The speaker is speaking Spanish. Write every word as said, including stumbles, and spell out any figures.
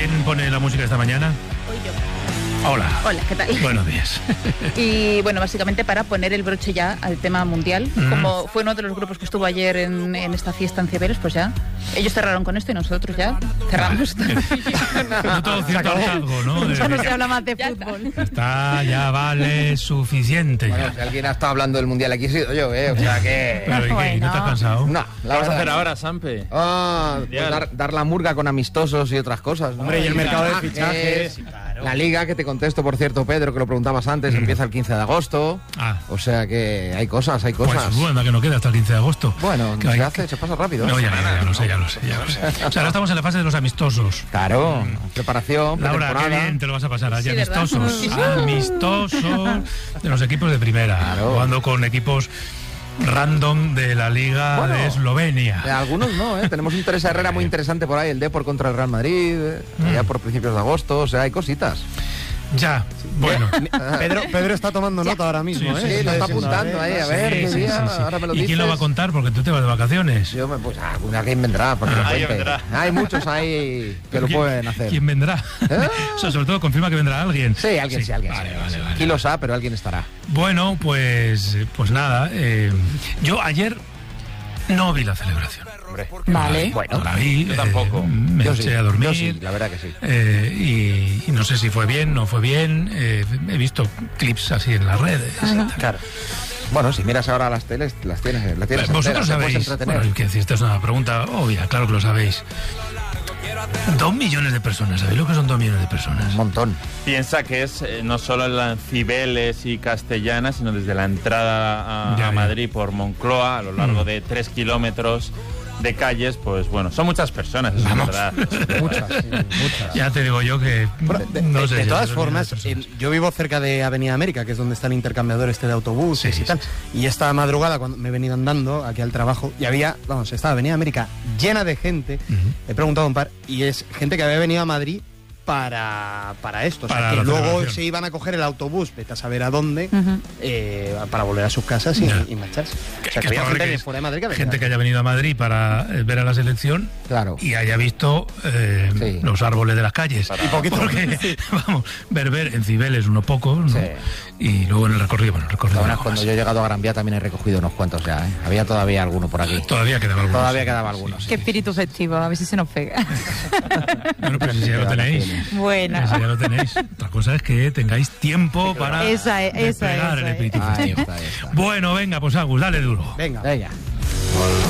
¿Quién pone la música esta mañana? Hoy yo. Hola. Hola, ¿qué tal? Buenos días. Y bueno, básicamente para poner el broche ya al tema mundial, mm. como fue uno de los grupos que estuvo ayer en, en esta fiesta en Cibeles, pues ya, ellos cerraron con esto y nosotros ya cerramos. No, no todo cierto hartazgo, ¿no? De, ya no se habla más de fútbol. Está, ya vale suficiente. Bueno, ya. si alguien ha estado hablando del mundial aquí he sido yo, ¿eh? O sea que... Pero ¿y qué? Bueno. ¿No te has cansado? No, ¿Qué vas a hacer ahora, Sampe? Ah, pues dar, dar la murga con amistosos y otras cosas, ¿no? Hombre, y el mercado de fichajes, fichajes, claro. La liga, que te contesto, por cierto, Pedro, que lo preguntabas antes, mm. empieza el quince de agosto. Ah. O sea que hay cosas, hay cosas. Pues bueno, que no queda hasta el quince de agosto. Bueno, que se hay... hace, se pasa rápido. No, ¿eh? ya, ya, ya lo sé, ya lo sé, ya lo sé. O sea, ahora estamos en la fase de los amistosos. Claro, mm. preparación, Laura, qué bien te lo vas a pasar allí, sí, amistosos. Sí. Amistosos de los equipos de primera. Claro. Jugando con equipos random de la Liga bueno, de Eslovenia. De algunos no, ¿eh? Tenemos un Teresa Herrera muy interesante por ahí, el Depor contra el Real Madrid, eh, mm. allá por principios de agosto, o sea, hay cositas. Ya, bueno. Pedro, Pedro está tomando nota ahora mismo, sí, ¿eh? Sí, lo está apuntando ahí, a ver, sí, qué sí, día, sí, sí. ahora me lo ¿Y dices. quién lo va a contar? Porque tú te vas de vacaciones. Yo me, pues, ah, alguien vendrá, porque ah, lo vendrá. Hay muchos ahí que lo pueden hacer. ¿Quién vendrá? ¿Eh? O sea, sobre todo confirma que vendrá alguien. Sí, alguien sí, sí alguien vale, sí. Vale, vale, Aquí lo sabe, pero alguien estará. Bueno, pues, pues nada, eh, yo ayer no vi la celebración. Hombre. Vale. Bueno, no la vi, yo tampoco. Eh, me yo eché sí, a dormir. Yo sí, la verdad que sí. Eh, y, y no sé si fue bien, no fue bien. Eh, he visto clips así en las redes. Claro. Bueno, si miras ahora las teles, las tienes, las tienes Vosotros enteras, sabéis, bueno, hay que decir, esta es una pregunta obvia, claro que lo sabéis. Dos millones de personas, ¿sabéis lo que son dos millones de personas? Un montón. Piensa que es eh, no solo en la Cibeles y Castellana, sino desde la entrada a, ya, a Madrid por Moncloa, a lo largo mm. de tres kilómetros de calles, pues bueno, son muchas personas, eso Vamos. es verdad. Muchas, sí, muchas. Ya te digo yo que Bueno, de, no de, sé. de todas si formas, eh, yo vivo cerca de Avenida América, que es donde está el intercambiador este de autobuses sí, y tal. Sí. Y esta madrugada, cuando me he venido andando aquí al trabajo, y había, vamos, estaba Avenida América llena de gente. Uh-huh. He preguntado a un par, y es gente que había venido a Madrid para, para esto. Para o sea, que luego celebración. se iban a coger el autobús, vete a saber a dónde, uh-huh. eh, para volver a sus casas y, y marcharse. Que, o sea, que, que había gente que que fuera de Madrid que había gente que haya venido a Madrid para eh, ver a la selección, claro, y haya visto eh, sí. los árboles de las calles. Para, y poquito. Porque, sí. vamos, ver, ver en Cibeles unos pocos, ¿no? Sí. Y luego en el recorrido, bueno, el recorrido. Bueno, cuando yo he llegado a Gran Vía también he recogido unos cuantos ya, ¿eh? Había todavía alguno por aquí. Todavía quedaba alguno. Todavía quedaba alguno. Sí. Qué espíritu festivo, a ver si se nos pega. Bueno, pero si ya lo tenéis. Bueno. Si ya lo tenéis. Otra cosa es que tengáis tiempo para esa es, esa despegar es, el espíritu esa festivo. Ahí está, ahí está. Bueno, venga, pues Agus, dale duro. Venga. Venga.